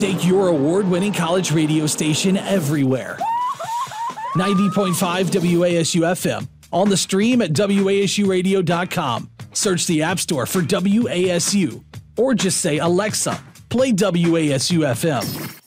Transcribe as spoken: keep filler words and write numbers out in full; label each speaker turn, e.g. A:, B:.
A: Take your award-winning college radio station everywhere. ninety point five W A S U F M. On the stream at W A S U radio dot com. Search the App Store for W A S U. Or just say, Alexa, play W A S U F M.